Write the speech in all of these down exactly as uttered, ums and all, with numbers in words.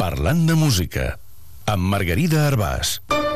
Parlant de música, amb Margarida Arbàs.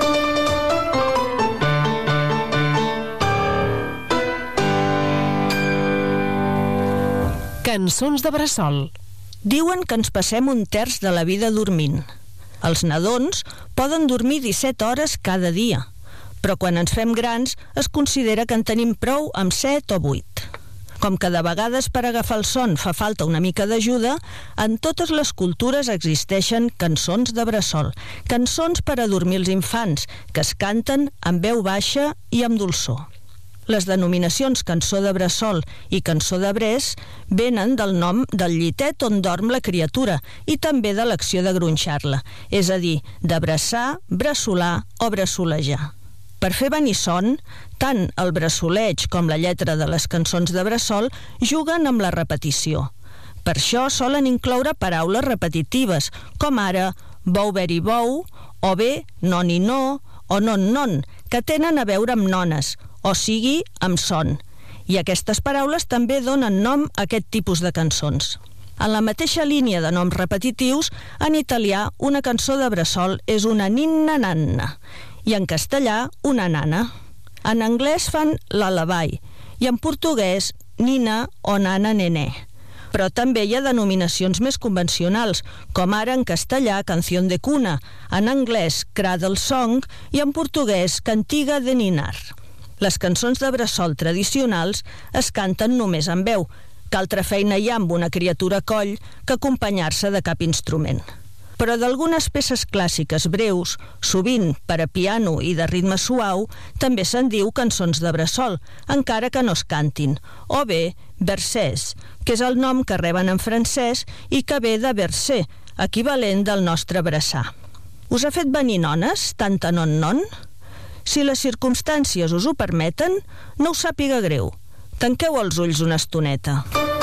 Cançons de bressol. Diuen que ens passem un terç de la vida dormint. Els nadons poden dormir disset hores cada dia, però quan ens fem grans es considera que en tenim prou amb set o vuit. Com que de vegades per agafar el son fa falta una mica d'ajuda, en totes les cultures existeixen cançons de bressol, cançons per a dormir els infants, que es canten amb veu baixa i amb dolçor. Les denominacions cançó de bressol i cançó de bres venen del nom del llitet on dorm la criatura i també de l'acció de gronxar-la, és a dir, de bressar, bressolar o bressolejar. Per fer venir son, tant el bressoleig com la lletra de les cançons de bressol juguen amb la repetició. Per això solen incloure paraules repetitives, com ara bou beri bou, o bé non i no, o non non, que tenen a veure amb nones, o sigui, amb son. I aquestes paraules també donen nom a aquest tipus de cançons. En la mateixa línia de noms repetitius, en italià una cançó de bressol és una ninna nanna i en castellà una nana. En anglès fan lullaby i en portuguès nina o nana nené. Però també hi ha denominacions més convencionals, com ara en castellà canción de cuna, en anglès cradle song i en portuguès cantiga de ninar. Les cançons de bressol tradicionals es canten només amb veu, que altra feina hi ha amb una criatura a coll que acompanyar-se de cap instrument. Però d'algunes peces clàssiques breus, sovint per a piano i de ritme suau, també se'n diu cançons de bressol, encara que no es cantin, o bé versets, que és el nom que reben en francès i que ve de verser, equivalent del nostre bressar. Us ha fet venir nones, tanta non-non? Si les circumstàncies us ho permeten, no us sàpiga greu. Tanqueu els ulls una estoneta.